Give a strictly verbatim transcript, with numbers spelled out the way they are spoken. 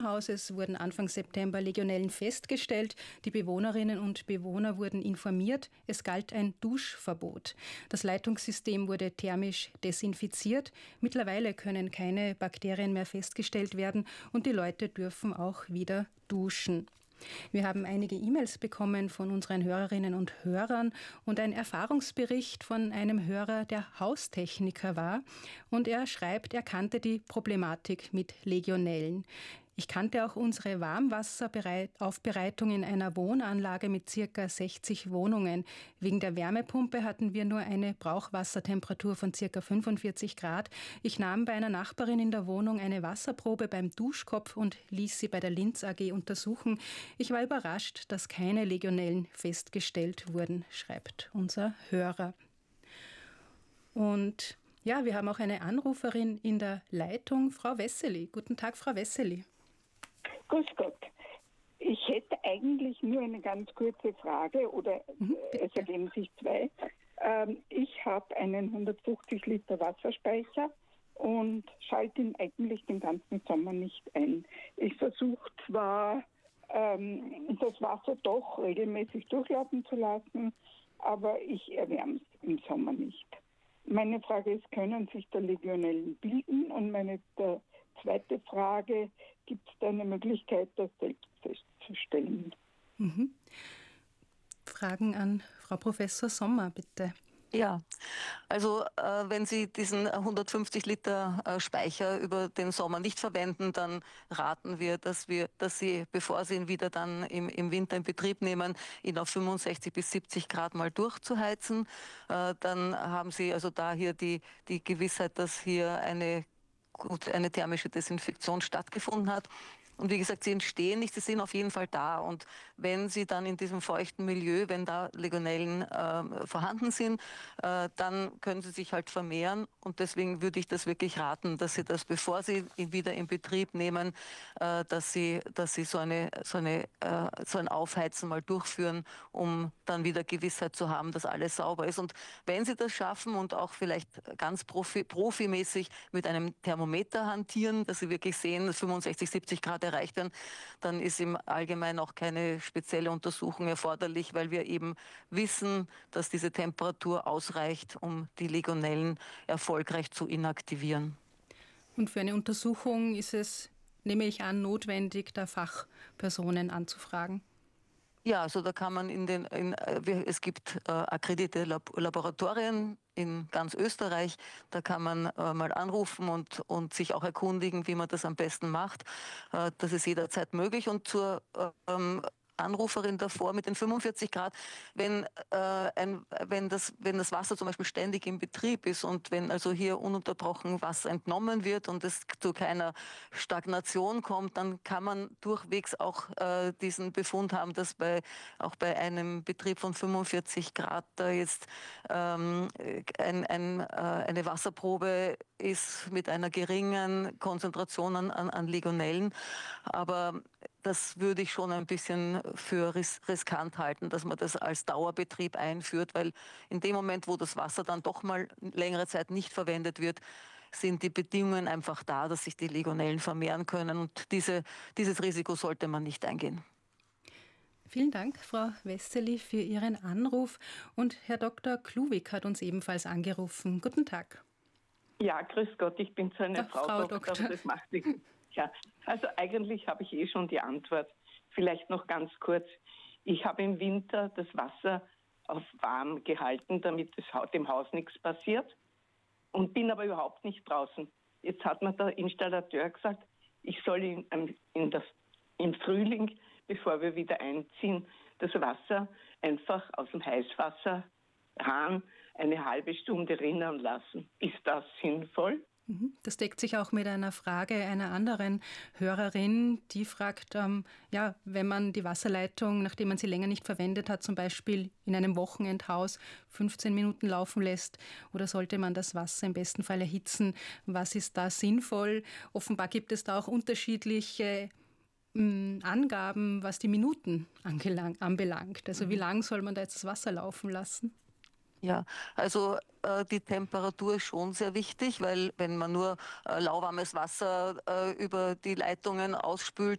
Hauses wurden Anfang September Legionellen festgestellt. Die Bewohnerinnen und Bewohner wurden informiert. Es galt ein Duschverbot. Das Leitungssystem wurde thermisch desinfiziert. Mittlerweile können keine Bakterien mehr festgestellt werden und die Leute dürfen auch wieder duschen. Wir haben einige E-Mails bekommen von unseren Hörerinnen und Hörern und einen Erfahrungsbericht von einem Hörer, der Haustechniker war. Und er schreibt, er kannte die Problematik mit Legionellen. Ich kannte auch unsere Warmwasseraufbereitung in einer Wohnanlage mit circa sechzig Wohnungen. Wegen der Wärmepumpe hatten wir nur eine Brauchwassertemperatur von circa fünfundvierzig Grad. Ich nahm bei einer Nachbarin in der Wohnung eine Wasserprobe beim Duschkopf und ließ sie bei der Linz A G untersuchen. Ich war überrascht, dass keine Legionellen festgestellt wurden, schreibt unser Hörer. Und ja, wir haben auch eine Anruferin in der Leitung, Frau Wessely. Guten Tag, Frau Wessely. Grüß Gott. Ich hätte eigentlich nur eine ganz kurze Frage oder mhm, es ergeben sich zwei. Ähm, ich habe einen hundertfünfzig Liter Wasserspeicher und schalte ihn eigentlich den ganzen Sommer nicht ein. Ich versuche zwar, ähm, das Wasser doch regelmäßig durchlaufen zu lassen, aber ich erwärme es im Sommer nicht. Meine Frage ist, können sich da Legionellen bilden? Und meine der zweite Frage, gibt es da eine Möglichkeit, das selbst festzustellen? Mhm. Fragen an Frau Professor Sommer, bitte. Ja, also äh, wenn Sie diesen hundertfünfzig Liter äh, Speicher über den Sommer nicht verwenden, dann raten wir, dass wir, dass Sie, bevor Sie ihn wieder dann im, im Winter in Betrieb nehmen, ihn auf fünfundsechzig bis siebzig Grad mal durchzuheizen. Äh, dann haben Sie also da hier die, die Gewissheit, dass hier eine gut eine thermische Desinfektion stattgefunden hat. Und wie gesagt, sie entstehen nicht, sie sind auf jeden Fall da. Und wenn sie dann in diesem feuchten Milieu, wenn da Legionellen äh, vorhanden sind, äh, dann können sie sich halt vermehren. Und deswegen würde ich das wirklich raten, dass sie das, bevor sie ihn wieder in Betrieb nehmen, äh, dass sie, dass sie so eine, so eine, äh, so ein Aufheizen mal durchführen, um dann wieder Gewissheit zu haben, dass alles sauber ist. Und wenn sie das schaffen und auch vielleicht ganz profi, profimäßig mit einem Thermometer hantieren, dass sie wirklich sehen, dass fünfundsechzig, siebzig Grad erreicht werden, dann ist im Allgemeinen auch keine spezielle Untersuchung erforderlich, weil wir eben wissen, dass diese Temperatur ausreicht, um die Legionellen erfolgreich zu inaktivieren. Und für eine Untersuchung ist es, nehme ich an, notwendig, da Fachpersonen anzufragen? Ja, also da kann man in den, in, es gibt äh, akkreditierte Lab- Laboratorien in ganz Österreich, da kann man äh, mal anrufen und, und sich auch erkundigen, wie man das am besten macht. Äh, das ist jederzeit möglich. Und zur ähm, Anruferin davor mit den fünfundvierzig Grad, wenn, äh, ein, wenn, das, wenn das Wasser zum Beispiel ständig im Betrieb ist und wenn also hier ununterbrochen Wasser entnommen wird und es zu keiner Stagnation kommt, dann kann man durchwegs auch äh, diesen Befund haben, dass bei, auch bei einem Betrieb von fünfundvierzig Grad da jetzt ähm, ein, ein, äh, eine Wasserprobe ist mit einer geringen Konzentration an, an, an Legionellen. Aber das würde ich schon ein bisschen für ris- riskant halten, dass man das als Dauerbetrieb einführt, weil in dem Moment, wo das Wasser dann doch mal längere Zeit nicht verwendet wird, sind die Bedingungen einfach da, dass sich die Legionellen vermehren können. Und diese, dieses Risiko sollte man nicht eingehen. Vielen Dank, Frau Wessely, für Ihren Anruf. Und Herr Doktor Kluwig hat uns ebenfalls angerufen. Guten Tag. Ja, grüß Gott, ich bin so eine Ach, Frau, Frau Doktor, Doktor. das macht nichts. Ja, also eigentlich habe ich eh schon die Antwort. Vielleicht noch ganz kurz. Ich habe im Winter das Wasser auf warm gehalten, damit es dem Haus nichts passiert und bin aber überhaupt nicht draußen. Jetzt hat mir der Installateur gesagt, ich soll in, in das, im Frühling, bevor wir wieder einziehen, das Wasser einfach aus dem Heißwasserhahn eine halbe Stunde rinnen lassen. Ist das sinnvoll? Das deckt sich auch mit einer Frage einer anderen Hörerin, die fragt, ähm, ja, wenn man die Wasserleitung, nachdem man sie länger nicht verwendet hat, zum Beispiel in einem Wochenendhaus fünfzehn Minuten laufen lässt, oder sollte man das Wasser im besten Fall erhitzen? Was ist da sinnvoll? Offenbar gibt es da auch unterschiedliche mh, Angaben, was die Minuten angelang, anbelangt. Also wie lang soll man da jetzt das Wasser laufen lassen? Ja, also äh, die Temperatur ist schon sehr wichtig, weil wenn man nur äh, lauwarmes Wasser äh, über die Leitungen ausspült,